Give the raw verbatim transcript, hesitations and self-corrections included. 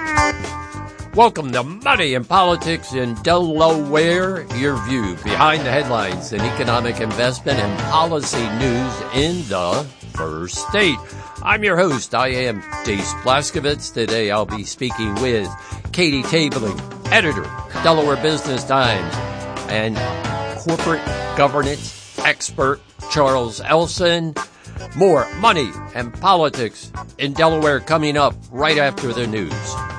Welcome to Money and Politics in Delaware, your view behind the headlines in economic investment and policy news in the first state. I'm your host. I am Deace Blaskovitz. Today I'll be speaking with Katie Tabling, editor, Delaware Business Times, and corporate governance expert Charles Elson. More money and politics in Delaware coming up right after the news.